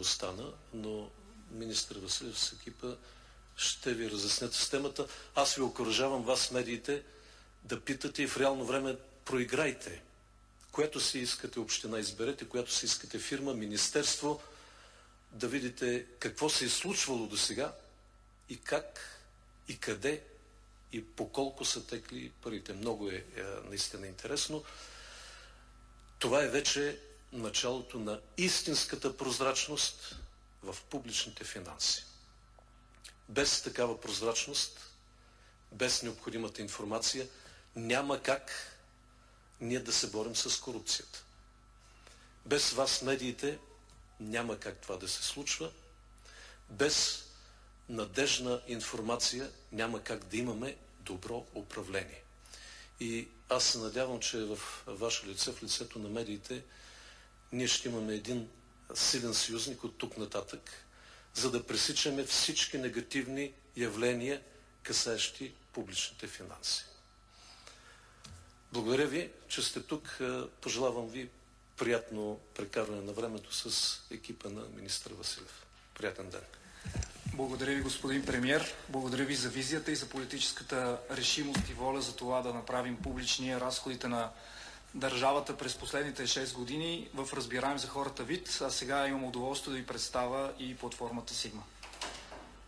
остана, но министър Василев с екипа ще ви разяснят системата. Аз ви окуражавам вас, медиите, да питате и в реално време проиграйте. Която си искате община изберете, която си искате фирма, министерство, да видите какво се е случвало до сега и как, и къде, и по колко са текли парите. Много е наистина интересно. Това е вече началото на истинската прозрачност в публичните финанси. Без такава прозрачност, без необходимата информация, няма как ние да се борим с корупцията. Без вас, медиите, няма как това да се случва. Без надежна информация няма как да имаме добро управление. И аз се надявам, че в ваше лице, в лицето на медиите, ние ще имаме един силен съюзник от тук нататък, за да пресичаме всички негативни явления, касаещи публичните финанси. Благодаря ви, че сте тук. Пожелавам ви приятно прекарване на времето с екипа на министър Василев. Приятен ден. Благодаря ви, господин премиер. Благодаря ви за визията и за политическата решимост и воля за това да направим публични разходите на държавата през последните 6 години в разбираем за хората вид. А сега имам удоволствие да ви представя и платформата Сигма.